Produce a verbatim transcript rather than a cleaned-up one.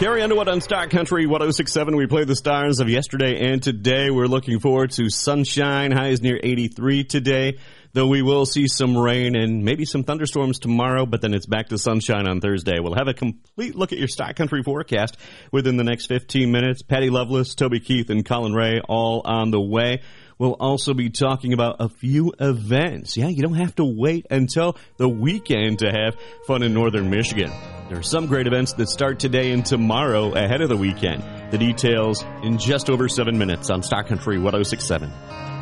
Carrie Underwood on Star Country one oh six point seven. We played the stars of yesterday and today. We're looking forward to sunshine. Highs near eighty-three today, though we will see some rain and maybe some thunderstorms tomorrow, but then it's back to sunshine on Thursday. We'll have a complete look at your Star Country forecast within the next fifteen minutes. Patty Loveless, Toby Keith, and Colin Ray all on the way. We'll also be talking about a few events. Yeah, you don't have to wait until the weekend to have fun in northern Michigan. There are some great events that start today and tomorrow ahead of the weekend. The details in just over seven minutes on Star Country one oh six point seven.